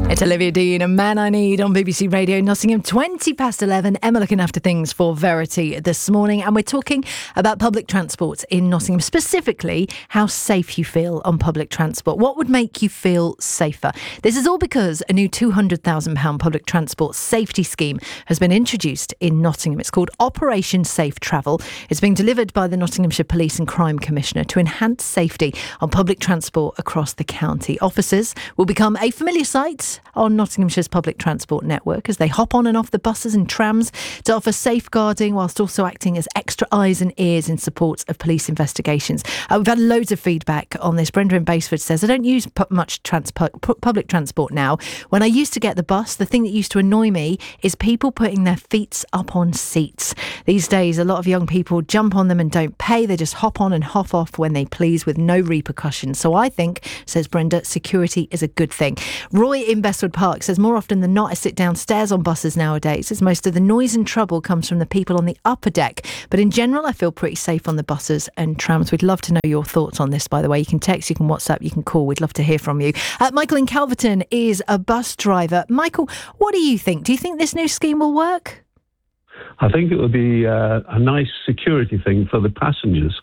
It's Olivia Dean and Man I Need on BBC Radio Nottingham, 11:20. Emma looking after things for Verity this morning, and we're talking about public transport in Nottingham, specifically how safe you feel on public transport. What would make you feel safer? This is all because a new £200,000 public transport safety scheme has been introduced in Nottingham. It's called Operation Safe Travel. It's being delivered by the Nottinghamshire Police and Crime Commissioner to enhance safety on public transport across the county. Officers will become a familiar sight on Nottinghamshire's public transport network as they hop on and off the buses and trams to offer safeguarding whilst also acting as extra eyes and ears in support of police investigations. We've had loads of feedback on this. Brenda in Basford says, I don't use much public transport now. When I used to get the bus, the thing that used to annoy me is people putting their feet up on seats. These days, a lot of young people jump on them and don't pay. They just hop on and hop off when they please with no repercussions. So I think, says Brenda, security is a good thing. Roy in Bestwood Park says more often than not I sit downstairs on buses nowadays as most of the noise and trouble comes from the people on the upper deck. But in general I feel pretty safe on the buses and trams. We'd love to know your thoughts on this, by the way. You can text, you can WhatsApp, you can call. We'd love to hear from you. Michael in Calverton is a bus driver. Michael, what do you think? Do you think this new scheme will work? I think it would be a nice security thing for the passengers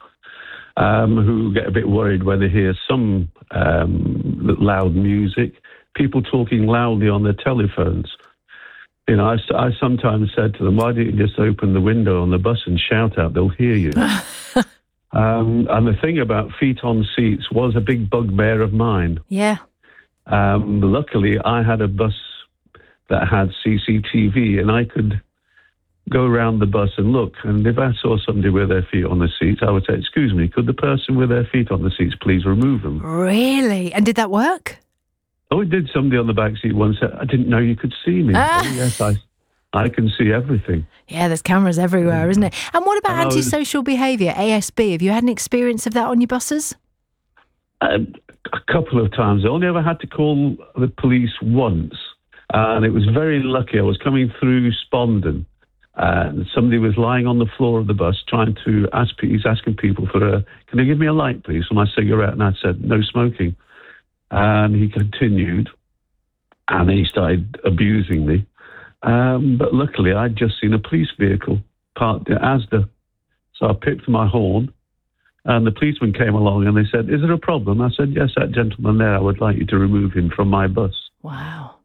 who get a bit worried when they hear some loud music, people talking loudly on their telephones. You know, I sometimes said to them, why don't you just open the window on the bus and shout out, they'll hear you. And the thing about feet on seats was a big bugbear of mine. Yeah. Luckily, I had a bus that had CCTV and I could go around the bus and look. And if I saw somebody with their feet on the seats, I would say, excuse me, could the person with their feet on the seats please remove them? Really? And did that work? Oh, it did. Somebody on the back seat once said, I didn't know you could see me. Oh, yes, I can see everything. Yeah, there's cameras everywhere, isn't it? And what about antisocial behaviour, ASB? Have you had an experience of that on your buses? A couple of times. I only ever had to call the police once, and it was very lucky. I was coming through Spondon, and somebody was lying on the floor of the bus trying to he's asking people for can you give me a light, please, for my cigarette? And I said, no smoking. And he continued, and he started abusing me. But luckily, I'd just seen a police vehicle parked at Asda. So I picked my horn, and the policeman came along, and they said, is there a problem? I said, yes, that gentleman there, I would like you to remove him from my bus. Wow.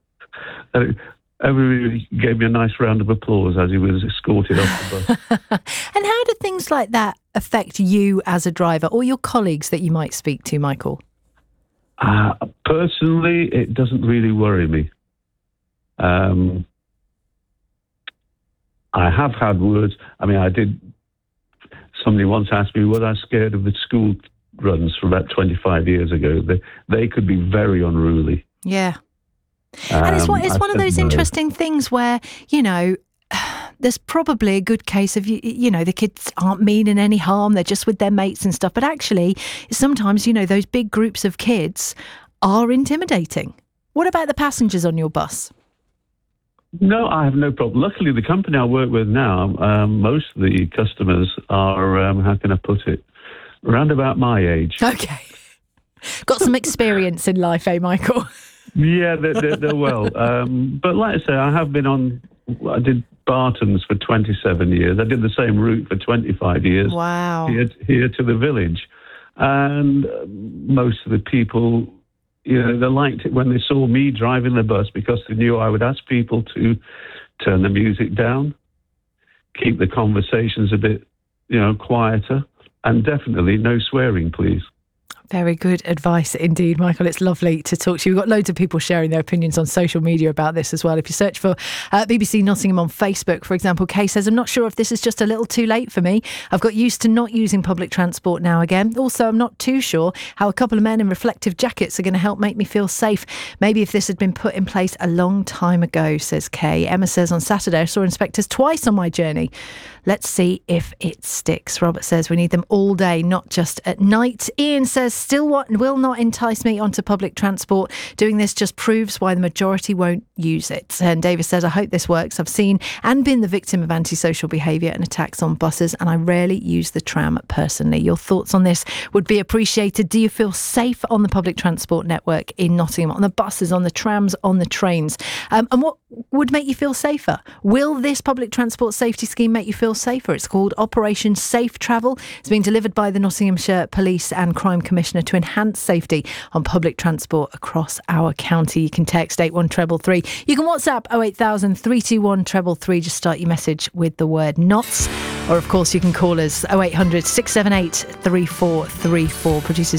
Everybody gave me a nice round of applause as he was escorted off the bus. And how do things like that affect you as a driver or your colleagues that you might speak to, Michael? Personally, it doesn't really worry me. I have had words. I mean, somebody once asked me, was I scared of the school runs from about 25 years ago? They could be very unruly. Yeah. And it's one of those interesting things where, you know, there's probably a good case of, you know, the kids aren't meaning any harm. They're just with their mates and stuff. But actually, sometimes, you know, those big groups of kids are intimidating. What about the passengers on your bus? No, I have no problem. Luckily, the company I work with now, most of the customers are, how can I put it, around about my age. Okay. Got some experience in life, eh, Michael? Yeah, they're well. But like I say, I did Barton's for 27 years. I did the same route for 25 years. Wow. Here to the village. And most of the people, you know, they liked it when they saw me driving the bus because they knew I would ask people to turn the music down, keep the conversations a bit, you know, quieter, and definitely no swearing, please. Very good advice indeed, Michael. It's lovely to talk to you. We've got loads of people sharing their opinions on social media about this as well. If you search for BBC Nottingham on Facebook, for example, Kay says, I'm not sure if this is just a little too late for me. I've got used to not using public transport now again. Also, I'm not too sure how a couple of men in reflective jackets are going to help make me feel safe. Maybe if this had been put in place a long time ago, says Kay. Emma says, on Saturday, I saw inspectors twice on my journey. Let's see if it sticks. Robert says, we need them all day, not just at night. Ian says, still will not entice me onto public transport. Doing this just proves why the majority won't use it. And Davis says, I hope this works. I've seen and been the victim of antisocial behaviour and attacks on buses, and I rarely use the tram personally. Your thoughts on this would be appreciated. Do you feel safe on the public transport network in Nottingham, on the buses, on the trams, on the trains? And what would make you feel safer? Will this public transport safety scheme make you feel safer? It's called Operation Safe Travel. It's been delivered by the Nottinghamshire Police and Crime Commissioner to enhance safety on public transport across our county. You can text 81333. You can WhatsApp 08000 321 333. Just start your message with the word NOTS. Or, of course, you can call us 0800 678 3434. Producers